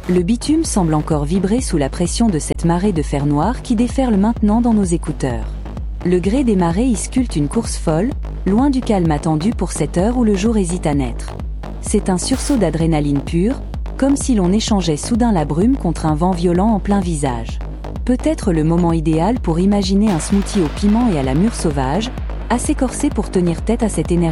Le bitume semble encore vibrer sous la pression de cette marée de fer noir qui déferle maintenant dans nos écouteurs. Le gré des marées y sculpte une course folle, loin du calme attendu pour cette heure où le jour hésite à naître. C'est un sursaut d'adrénaline pure, comme si l'on échangeait soudain la brume contre un vent violent en plein visage. Peut-être le moment idéal pour imaginer un smoothie au piment et à la mûre sauvage, assez corsé pour tenir tête à cette énergie